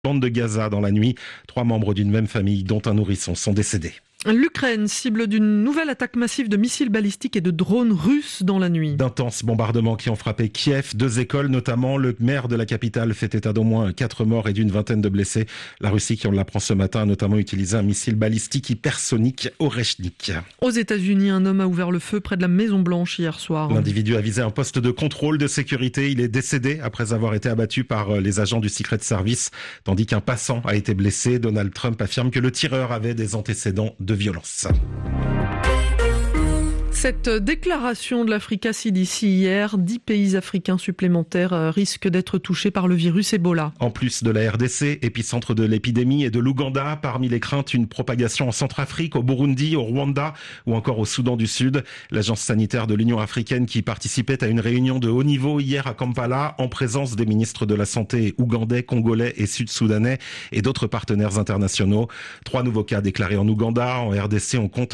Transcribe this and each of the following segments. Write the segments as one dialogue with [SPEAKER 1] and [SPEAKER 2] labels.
[SPEAKER 1] bande de Gaza dans la nuit. 3 membres d'une même famille, dont un nourrisson, sont décédés.
[SPEAKER 2] L'Ukraine cible d'une nouvelle attaque massive de missiles balistiques et de drones russes dans la nuit.
[SPEAKER 1] D'intenses bombardements qui ont frappé Kiev, 2 écoles notamment. Le maire de la capitale fait état d'au moins 4 morts et d'une vingtaine de blessés. La Russie, qui on l'apprend ce matin, a notamment utilisé un missile balistique hypersonique Oreshnik.
[SPEAKER 2] Aux États-Unis, un homme a ouvert le feu près de la Maison-Blanche hier soir.
[SPEAKER 1] L'individu a visé un poste de contrôle de sécurité. Il est décédé après avoir été abattu par les agents du Secret Service, tandis qu'un passant a été blessé. Donald Trump affirme que le tireur avait des antécédents de violence.
[SPEAKER 2] Cette déclaration de l'Africa CDC hier, 10 pays africains supplémentaires risquent d'être touchés par le virus Ebola.
[SPEAKER 1] En plus de la RDC, épicentre de l'épidémie, et de l'Ouganda, parmi les craintes, une propagation en Centrafrique, au Burundi, au Rwanda ou encore au Soudan du Sud. L'agence sanitaire de l'Union africaine qui participait à une réunion de haut niveau hier à Kampala, en présence des ministres de la Santé ougandais, congolais et sud-soudanais et d'autres partenaires internationaux. 3 nouveaux cas déclarés en Ouganda. En RDC, on compte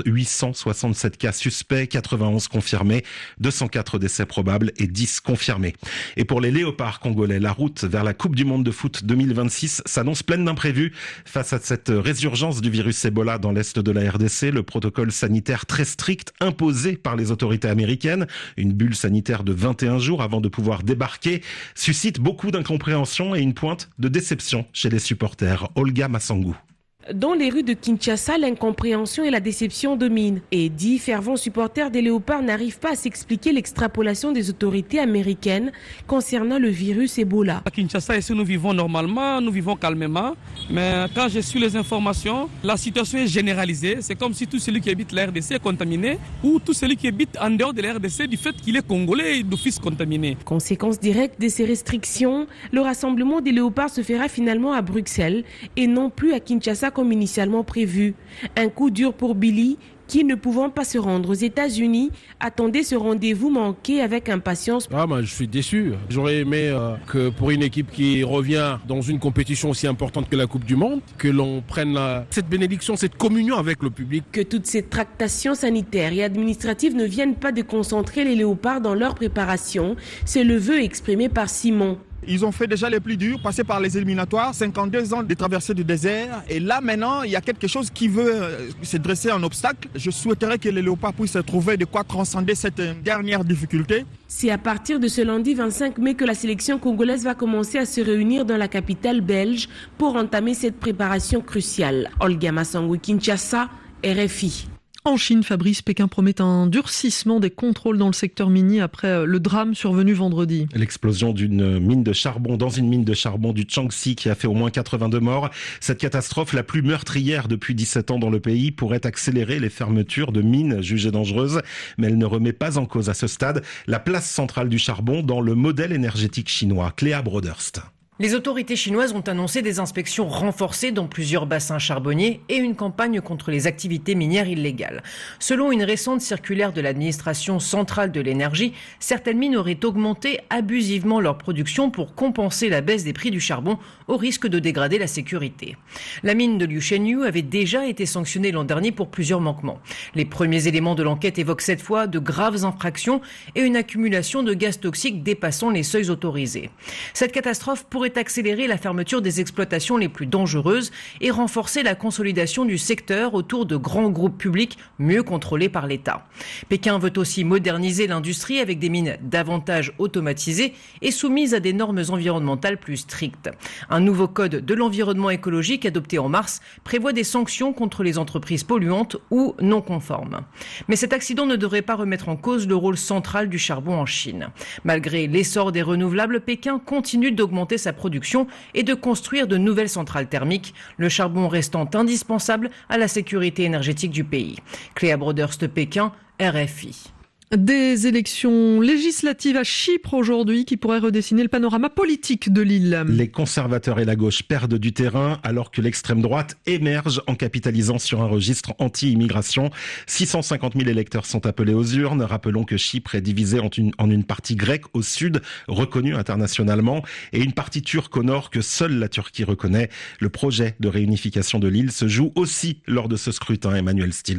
[SPEAKER 1] 867 cas suspects, 91 confirmés, 204 décès probables et 10 confirmés. Et pour les léopards congolais, la route vers la Coupe du Monde de foot 2026 s'annonce pleine d'imprévus. Face à cette résurgence du virus Ebola dans l'est de la RDC, le protocole sanitaire très strict imposé par les autorités américaines, une bulle sanitaire de 21 jours avant de pouvoir débarquer, suscite beaucoup d'incompréhension et une pointe de déception chez les supporters. Olga Massangou.
[SPEAKER 3] Dans les rues de Kinshasa, l'incompréhension et la déception dominent. Et 10 fervents supporters des Léopards n'arrivent pas à s'expliquer l'extrapolation des autorités américaines concernant le virus Ebola.
[SPEAKER 4] À Kinshasa, ici, nous vivons normalement, nous vivons calmement. Mais quand je suis les informations, la situation est généralisée. C'est comme si tout celui qui habite la RDC est contaminé ou tout celui qui habite en dehors de la RDC du fait qu'il est congolais et d'office contaminé.
[SPEAKER 3] Conséquence directe de ces restrictions, le rassemblement des Léopards se fera finalement à Bruxelles et non plus à Kinshasa comme initialement prévu. Un coup dur pour Billy, qui, ne pouvant pas se rendre aux États-Unis, attendait ce rendez-vous manqué avec impatience.
[SPEAKER 5] Je suis déçu. J'aurais aimé que pour une équipe qui revient dans une compétition aussi importante que la Coupe du Monde, que l'on prenne cette bénédiction, cette communion avec le public.
[SPEAKER 3] Que toutes ces tractations sanitaires et administratives ne viennent pas déconcentrer les Léopards dans leur préparation, c'est le vœu exprimé par Simon.
[SPEAKER 6] Ils ont fait déjà les plus durs, passé par les éliminatoires, 52 ans de traversée du désert. Et là, maintenant, il y a quelque chose qui veut se dresser en obstacle. Je souhaiterais que les Léopards puissent trouver de quoi transcender cette dernière difficulté.
[SPEAKER 3] C'est à partir de ce lundi 25 mai que la sélection congolaise va commencer à se réunir dans la capitale belge pour entamer cette préparation cruciale. Olga Massangou, Kinshasa, RFI.
[SPEAKER 2] En Chine, Fabrice, Pékin promet un durcissement des contrôles dans le secteur minier après le drame survenu vendredi.
[SPEAKER 1] L'explosion d'une mine de charbon dans une mine de charbon du Jiangxi qui a fait au moins 82 morts. Cette catastrophe, la plus meurtrière depuis 17 ans dans le pays, pourrait accélérer les fermetures de mines jugées dangereuses. Mais elle ne remet pas en cause à ce stade la place centrale du charbon dans le modèle énergétique chinois. Cléa Broderst.
[SPEAKER 7] Les autorités chinoises ont annoncé des inspections renforcées dans plusieurs bassins charbonniers et une campagne contre les activités minières illégales. Selon une récente circulaire de l'administration centrale de l'énergie, certaines mines auraient augmenté abusivement leur production pour compenser la baisse des prix du charbon au risque de dégrader la sécurité. La mine de Liushenyu avait déjà été sanctionnée l'an dernier pour plusieurs manquements. Les premiers éléments de l'enquête évoquent cette fois de graves infractions et une accumulation de gaz toxiques dépassant les seuils autorisés. Cette catastrophe pourrait accélérer la fermeture des exploitations les plus dangereuses et renforcer la consolidation du secteur autour de grands groupes publics mieux contrôlés par l'État. Pékin veut aussi moderniser l'industrie avec des mines davantage automatisées et soumises à des normes environnementales plus strictes. Un nouveau code de l'environnement écologique adopté en mars prévoit des sanctions contre les entreprises polluantes ou non conformes. Mais cet accident ne devrait pas remettre en cause le rôle central du charbon en Chine. Malgré l'essor des renouvelables, Pékin continue d'augmenter sa production et de construire de nouvelles centrales thermiques, le charbon restant indispensable à la sécurité énergétique du pays. Cléa Broderst, Pékin, RFI.
[SPEAKER 2] Des élections législatives à Chypre aujourd'hui qui pourraient redessiner le panorama politique de l'île.
[SPEAKER 1] Les conservateurs et la gauche perdent du terrain alors que l'extrême droite émerge en capitalisant sur un registre anti-immigration. 650 000 électeurs sont appelés aux urnes. Rappelons que Chypre est divisée en une partie grecque au sud, reconnue internationalement, et une partie turque au nord que seule la Turquie reconnaît. Le projet de réunification de l'île se joue aussi lors de ce scrutin, Emmanuel Stills.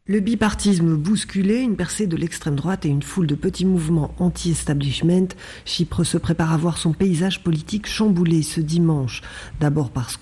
[SPEAKER 8] Le bipartisme bousculé, une percée de l'extrême droite et une foule de petits mouvements anti-establishment, Chypre se prépare à voir son paysage politique chamboulé ce dimanche. D'abord parce